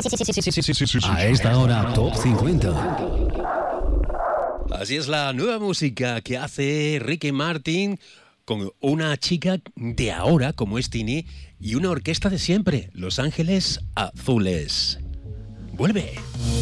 A esta hora, Top 50. Así es la nueva música que hace Ricky Martin con una chica de ahora, como es Tini, y una orquesta de siempre, Los Ángeles Azules. ¡Vuelve!